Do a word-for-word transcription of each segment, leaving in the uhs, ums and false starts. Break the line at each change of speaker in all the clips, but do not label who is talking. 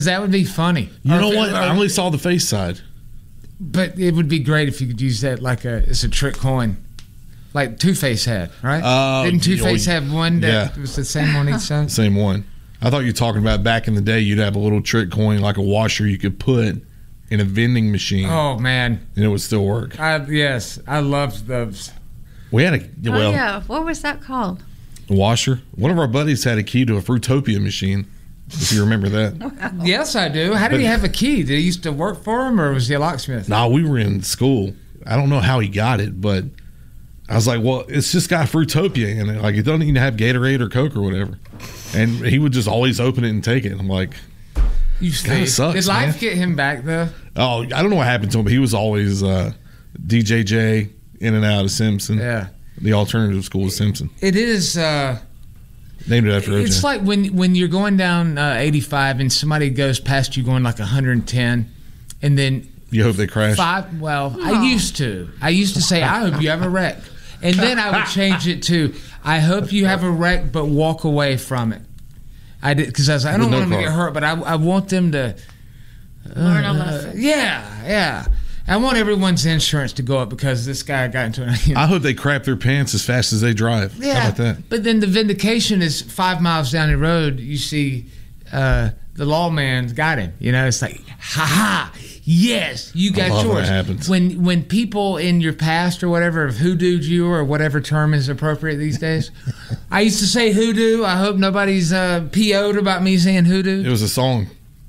That would be funny.
You
Or
know
if it-
what?
or-
I only saw the face side.
But it would be great if you could use that like a it's a trick coin, like Two-Face had, right?
Uh,
Didn't Two-Face
oh,
have one that
yeah.
was the same on each side?
Same one. I thought you were talking about back in the day. You'd have a little trick coin, like a washer, you could put in a vending machine,
Oh man,
and it would still work.
I, yes, I loved those.
We had a well
oh yeah, what was that called?
washer. One of our buddies had a key to a Fruitopia machine. If you remember that.
Yes, I do. How did he have a key? Did he used to work for him, or was he a locksmith?
No, we were in school. I don't know how he got it, but I was like, well, it's just got Fruitopia in it. Like, it doesn't even have Gatorade or Coke or whatever. And he would just always open it and take it. I'm like,
You
kinda
see,
sucks,
did life
man.
get him back though?
oh, I don't know what happened to him, but he was always uh, D J J, in and out of Simpson.
Yeah,
The alternative school of Simpson.
it is. Uh,
Named it after O J.
it's like when when you're going down uh, eighty-five and somebody goes past you going like one hundred ten, and then
You hope they crash.
five. Well, I used to. I used to say, I hope you have a wreck, and then I would change it to, I hope you have a wreck, but walk away from it. I did because I was like, I
With
don't
no
want them to
car.
get hurt, but I I want them to.
Learn a
Uh,
lesson.
yeah, yeah. I want everyone's insurance to go up because this guy got into an. You know,
I hope they crap their pants as fast as they drive.
yeah,
How about that?
but then the vindication is five miles down the road. You see, uh, the lawman's got him. You know, it's like, ha ha, yes, you got
love when
yours.
it happens.
When when people in your past or whatever have hoodooed you or whatever term is appropriate these days. I used to say hoodoo. I hope nobody's uh, P O'd about me saying hoodoo.
It was a song.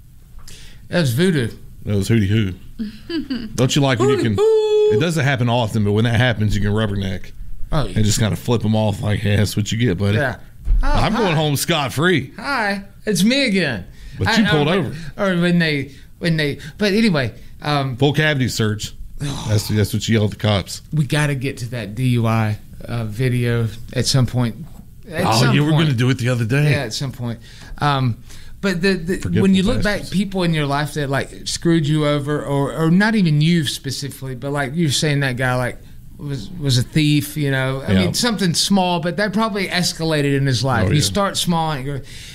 That was voodoo.
It was Hootie Hoo. Don't you like when you can? It doesn't happen often, but when that happens, you can rubberneck
Oh,
and just kind of flip them off like, "Yeah, that's what you get, buddy."
yeah. Oh,
I'm
hi.
going home scot free.
Hi, it's me again.
But
I-
you pulled
or,
over.
Or when they, when they. But anyway, um,
Full cavity search. That's that's what you yell at the cops.
we got to get to that D U I uh, video at some point. At
oh,
some
yeah, we're
point.
going to do it the other day.
Yeah, at some point. Um, but the, the
Forgetful
when you look back,
bastards.
people in your life that like screwed you over, or or not even you specifically, but like you're saying that guy like was was a thief. You know, I
Yeah.
mean something small, but that probably escalated in his life.
Oh,
You
yeah.
start small and you go.